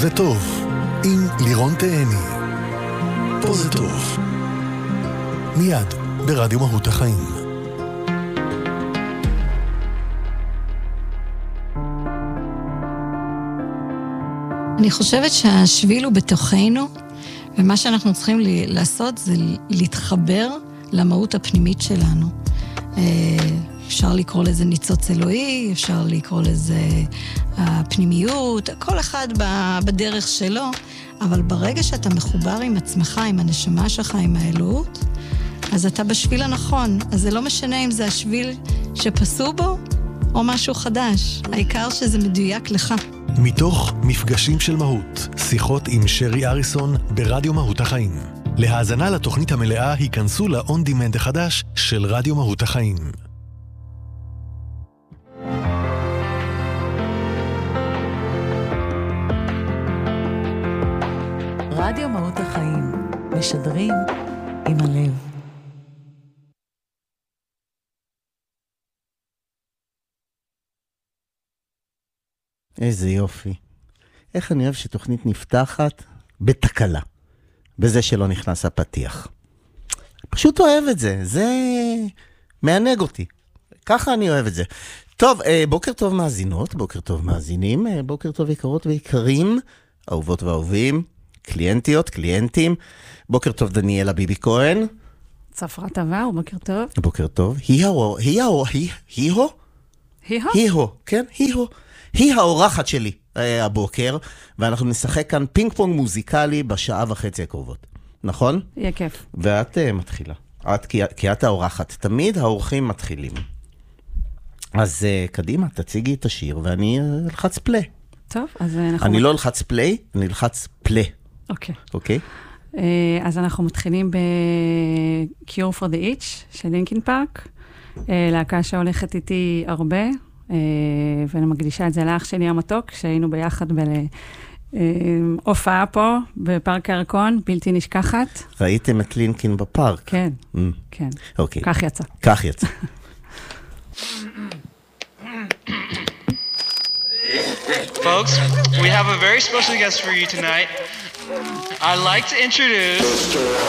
זה טוב, עם לירון תהני. פה זה טוב. מיד ברדיו מהות החיים. אני חושבת שהשביל הוא בתוכנו, ומה שאנחנו צריכים לעשות זה להתחבר למהות הפנימית שלנו. אפשר לקרוא לזה ניצוץ אלוהי, אפשר לקרוא לזה הפנימיות, כל אחד בדרך שלו, אבל ברגע שאתה מחובר עם עצמך, עם הנשמה שלך, עם האלוהות, אז אתה בשביל הנכון. אז זה לא משנה אם זה השביל שפסו בו, או משהו חדש. העיקר שזה מדויק לך. מתוך מפגשים של מהות, שיחות עם שרי אריסון ברדיו מהות החיים. להאזנה לתוכנית המלאה היכנסו ל-On Demand החדש של רדיו מהות החיים. רדיו מהות החיים, משדרים עם הלב. איזה יופי. איך אני אוהב שתוכנית נפתחת בתקלה, בזה שלא נכנס הפתיח. פשוט אוהב את זה, זה מענג אותי. ככה אני אוהב את זה. טוב, בוקר טוב מאזינות, בוקר טוב מאזינים, בוקר טוב יקרות ויקרים, אהובות ואהובים, קליינטיות, קליינטים. בוקר טוב דניאלה ביבי כהן. צפרת עבר, בוקר טוב. בוקר טוב. היא האורחת שלי הבוקר, ואנחנו נשחק כאן פינג פונג מוזיקלי בשעה וחצי הקרובות. נכון? יהיה כיף. ואת מתחילה. כי את האורחת. תמיד האורחים מתחילים. אז קדימה, תציגי את השיר, ואני אלחץ פלי. טוב, אז אנחנו... אני לא אלחץ פלי, אני אלחץ פלי. אוקיי. אוקיי? אז אנחנו מתחילים ב-Cure for the Itch של לינקין פארק, להקה שהולכת איתי הרבה, ואני מקדישה את זה לאח שלי המתוק, שהיינו ביחד בהופעה פה, בפארק הירקון, בלתי נשכחת. ראיתם את לינקין בפארק? כן, כן. אוקיי. כך יצא. כך יצא. Folks, we have a very special guest for you tonight. I'd like to introduce